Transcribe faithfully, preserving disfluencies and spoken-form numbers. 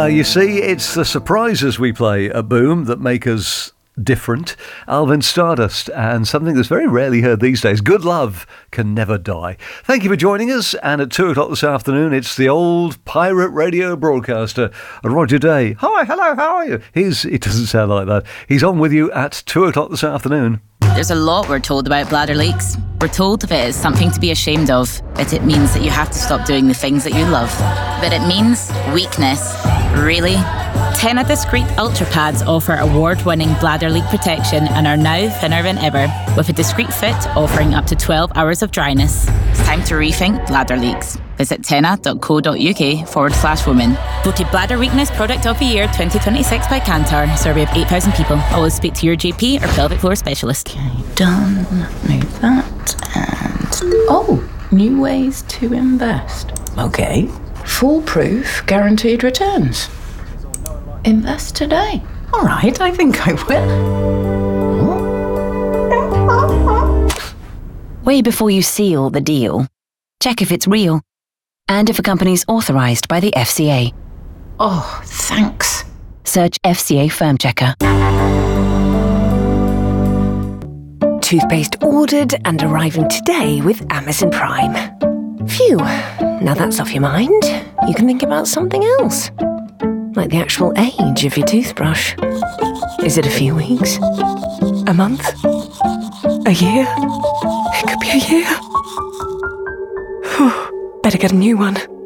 you see, it's the surprises we play at Boom that make us different. Alvin Stardust, and something that's very rarely heard these days, Good Love Can Never Die. Thank you for joining us, and at two o'clock this afternoon, it's the old pirate radio broadcaster, Roger Day. Hi, hello, how are you? He's, it doesn't sound like that. He's on with you at two o'clock this afternoon. There's a lot we're told about bladder leaks. We're told that it is something to be ashamed of, that it means that you have to stop doing the things that you love. That it means weakness. Really? Tena Discreet Ultra Pads offer award-winning bladder leak protection and are now thinner than ever, with a discreet fit offering up to twelve hours of dryness. It's time to rethink bladder leaks. Visit tena.co.uk forward slash women. Voted Bladder Weakness Product of the Year twenty twenty-six by Kantar. Survey of eight thousand people. Always speak to your G P or pelvic floor specialist. Okay, done. Move that. And... oh, new ways to invest. Okay. Foolproof guaranteed returns. Invest today. All right, I think I will. Way before you seal the deal, check if it's real and if a company's authorized by the F C A. Oh, thanks. Search F C A Firm Checker. Toothpaste ordered and arriving today with Amazon Prime. Phew, now that's off your mind. You can think about something else. Like the actual age of your toothbrush. Is it a few weeks? A month? A year? It could be a year. Better get a new one.